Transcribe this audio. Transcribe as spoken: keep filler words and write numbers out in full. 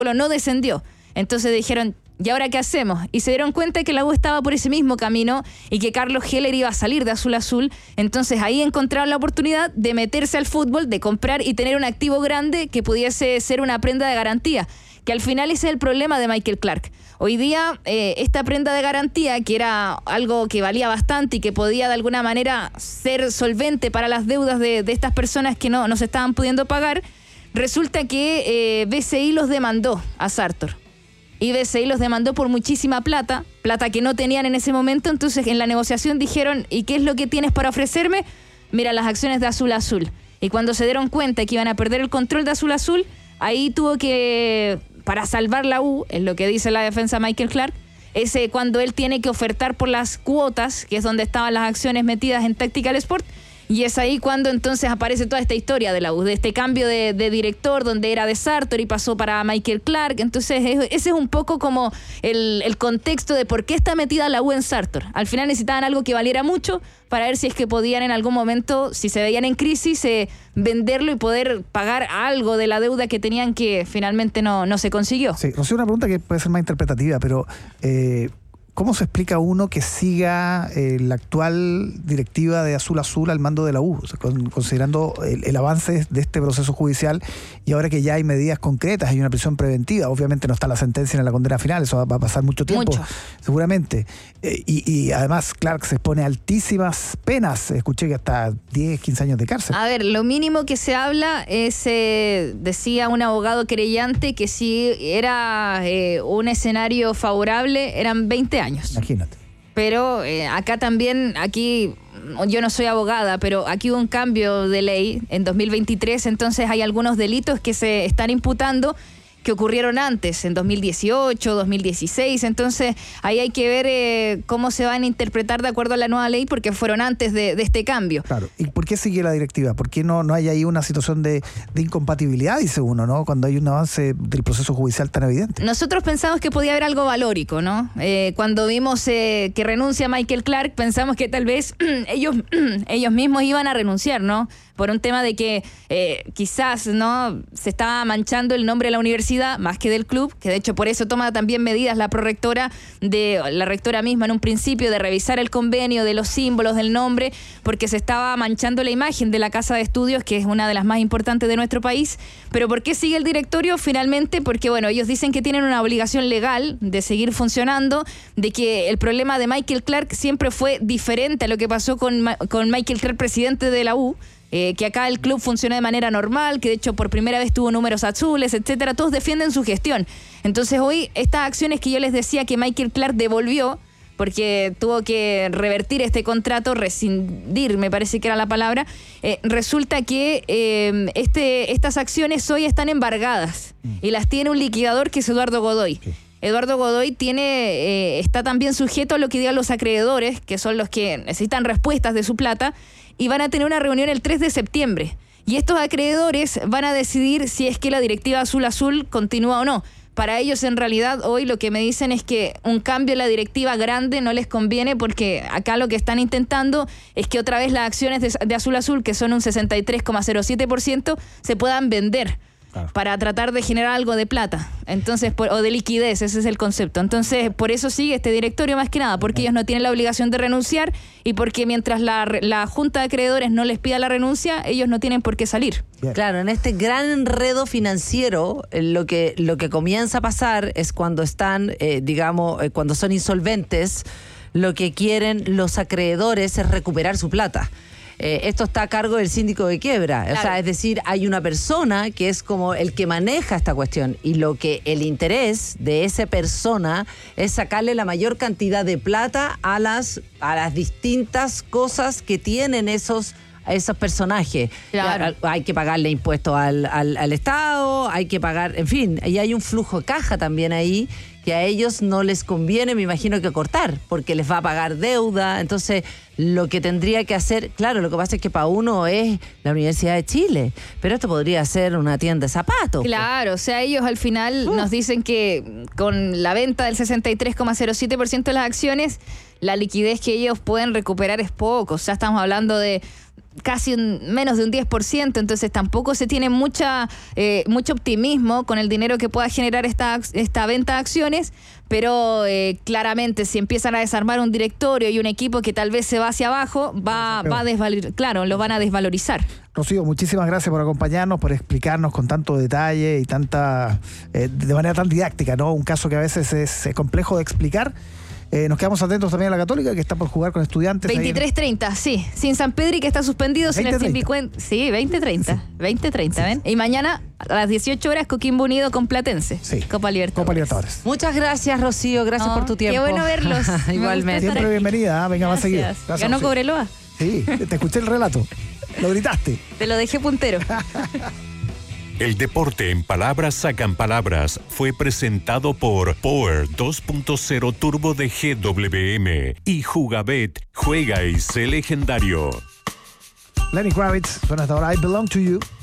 no descendió. Entonces dijeron, ¿y ahora qué hacemos? Y se dieron cuenta que la U estaba por ese mismo camino y que Carlos Heller iba a salir de Azul Azul. Entonces ahí encontraron la oportunidad de meterse al fútbol, de comprar y tener un activo grande que pudiese ser una prenda de garantía. Que al final ese es el problema de Michael Clark. Hoy día, eh, esta prenda de garantía, que era algo que valía bastante y que podía de alguna manera ser solvente para las deudas de, de estas personas que no, no se estaban pudiendo pagar, resulta que eh, B C I los demandó a Sartor. Y B C I los demandó por muchísima plata, plata que no tenían en ese momento. Entonces en la negociación dijeron, ¿y qué es lo que tienes para ofrecerme? Mira, las acciones de Azul Azul. Y cuando se dieron cuenta que iban a perder el control de Azul Azul, ahí tuvo que, para salvar la U, es lo que dice la defensa Michael Clark, es cuando él tiene que ofertar por las cuotas, que es donde estaban las acciones metidas en Tactical Sport. Y es ahí cuando entonces aparece toda esta historia de la U, de este cambio de, de director, donde era de Sartor y pasó para Michael Clark. Entonces es, ese es un poco como el, el contexto de por qué está metida la U en Sartor. Al final necesitaban algo que valiera mucho para ver si es que podían en algún momento, si se veían en crisis, eh, venderlo y poder pagar algo de la deuda que tenían, que finalmente no, no se consiguió. Sí, Rocío, una pregunta que puede ser más interpretativa, pero... Eh... ¿Cómo se explica uno que siga eh, la actual directiva de Azul Azul al mando de la U, o sea, con, considerando el, el avance de este proceso judicial y ahora que ya hay medidas concretas, hay una prisión preventiva? Obviamente no está la sentencia ni la condena final, eso va, va a pasar mucho tiempo, mucho. seguramente. Eh, y, y además Clark se expone a altísimas penas, escuché que hasta diez, quince años de cárcel. A ver, lo mínimo que se habla es, eh, decía un abogado querellante, que si era eh, un escenario favorable eran veinte años. Imagínate. Pero eh, acá también, aquí, yo no soy abogada, pero aquí hubo un cambio de ley en dos mil veintitrés, entonces hay algunos delitos que se están imputando que ocurrieron antes, en dos mil dieciocho, dos mil dieciséis, entonces ahí hay que ver eh, cómo se van a interpretar de acuerdo a la nueva ley, porque fueron antes de, de este cambio. Claro, ¿y por qué sigue la directiva? ¿Por qué no, no hay ahí una situación de, de incompatibilidad, dice uno, ¿no? Cuando hay un avance del proceso judicial tan evidente. Nosotros pensamos que podía haber algo valórico, ¿no? Eh, cuando vimos eh, que renuncia Michael Clark, pensamos que tal vez ellos, ellos mismos iban a renunciar, ¿no? Por un tema de que eh, quizás no se estaba manchando el nombre de la universidad más que del club, que de hecho por eso toma también medidas la prorectora, de la rectora misma en un principio, de revisar el convenio, de los símbolos, del nombre, porque se estaba manchando la imagen de la Casa de Estudios, que es una de las más importantes de nuestro país. Pero ¿por qué sigue el directorio? Finalmente porque, bueno, ellos dicen que tienen una obligación legal de seguir funcionando, de que el problema de Michael Clark siempre fue diferente a lo que pasó con, con Michael Clark, presidente de la U. Eh, que acá el club funciona de manera normal, que de hecho por primera vez tuvo números azules, etcétera. Todos defienden su gestión. Entonces hoy estas acciones que yo les decía que Michael Clark devolvió, porque tuvo que revertir este contrato, rescindir, me parece que era la palabra, eh, resulta que eh, este, estas acciones hoy están embargadas mm. y las tiene un liquidador que es Eduardo Godoy. Okay. Eduardo Godoy tiene, eh, está también sujeto a lo que digan los acreedores, que son los que necesitan respuestas de su plata, y van a tener una reunión el tres de septiembre. Y estos acreedores van a decidir si es que la directiva Azul Azul continúa o no. Para ellos, en realidad, hoy lo que me dicen es que un cambio en la directiva grande no les conviene, porque acá lo que están intentando es que otra vez las acciones de, de Azul Azul, que son un sesenta y tres coma cero siete por ciento, se puedan vender. Claro. Para tratar de generar algo de plata, entonces por, o de liquidez, ese es el concepto. Entonces, por eso sigue este directorio más que nada, porque ellos no tienen la obligación de renunciar y porque mientras la, la Junta de Acreedores no les pida la renuncia, ellos no tienen por qué salir. Bien. Claro, en este gran enredo financiero, lo que, lo que comienza a pasar es cuando están, eh, digamos, eh, cuando son insolventes, lo que quieren los acreedores es recuperar su plata. Eh, esto está a cargo del síndico de quiebra, claro. O sea, es decir, hay una persona que es como el que maneja esta cuestión, y lo que el interés de esa persona es sacarle la mayor cantidad de plata a las, a las distintas cosas que tienen esos a esos personajes. Claro. Hay que pagarle impuestos al, al, al Estado, hay que pagar, en fin, y hay un flujo de caja también ahí que a ellos no les conviene, me imagino, que cortar, porque les va a pagar deuda. Entonces, lo que tendría que hacer, claro, lo que pasa es que para uno es la Universidad de Chile, pero esto podría ser una tienda de zapatos. Claro, pues. O sea, ellos al final uh. nos dicen que con la venta del sesenta y tres coma cero siete por ciento de las acciones, la liquidez que ellos pueden recuperar es poco. O sea, estamos hablando de casi un, menos de un diez por ciento, entonces tampoco se tiene mucha eh, mucho optimismo con el dinero que pueda generar esta, esta venta de acciones, pero eh, claramente si empiezan a desarmar un directorio y un equipo que tal vez se va hacia abajo, va, va a desvalorizar, claro, lo van a desvalorizar. Rocío, muchísimas gracias por acompañarnos, por explicarnos con tanto detalle y tanta eh, de manera tan didáctica, ¿no? Un caso que a veces es, es complejo de explicar. Eh, nos quedamos atentos también a la Católica, que está por jugar con Estudiantes. veintitrés treinta, sí. Sin San Pedri, que está suspendido, sin el Timbicuén. Sí, veinte treinta. Sí. veinte treinta, sí. ¿Ven? Y mañana a las dieciocho horas, Coquimbo Unido con Platense. Sí. Copa Libertadores. Copa Libertadores. Muchas gracias, Rocío. Gracias no, por tu tiempo. Qué bueno verlos. Igualmente. Siempre bienvenida. ¿eh? Venga, más seguido. Gracias. Ganó Rocío. Cobreloa. Sí, te escuché el relato. Lo gritaste. Te lo dejé puntero. El deporte en palabras sacan palabras fue presentado por Power dos punto cero Turbo de G W M y Jugabet. Juega y sé legendario. Lenny Kravitz, suena hasta ahora I Belong to You.